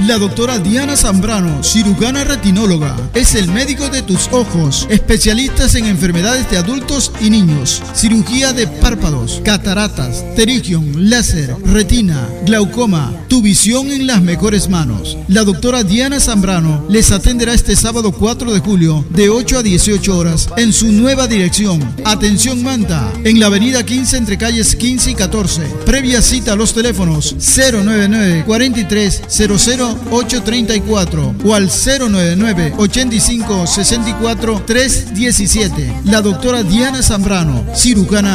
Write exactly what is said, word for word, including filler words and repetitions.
La doctora Diana Zambrano, cirujana retinóloga, es el médico de tus ojos, especialistas en enfermedades de adultos y niños, cirugía de párpados, cataratas, pterigión, láser, retina, glaucoma, tu visión en las mejores manos. La doctora Diana Zambrano les atenderá este sábado cuatro de julio de ocho a dieciocho horas en su nueva dirección. Atención Manta, en la avenida quince entre calles quince y catorce. Previa cita a los teléfonos cero nueve nueve, cuarenta y tres, cero cero, ocho treinta y cuatro o al cero nueve nueve, ochenta y cinco, sesenta y cuatro, trescientos diecisiete. La doctora Diana Zambrano, cirujana